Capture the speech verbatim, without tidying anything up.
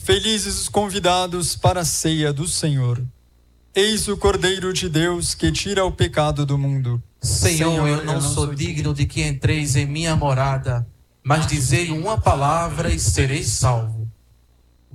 Felizes os convidados para a ceia do Senhor. Eis o Cordeiro de Deus que tira o pecado do mundo. Senhor, Senhor eu não, eu não sou digno de que entreis em minha morada, mas dizei uma palavra e serei salvo.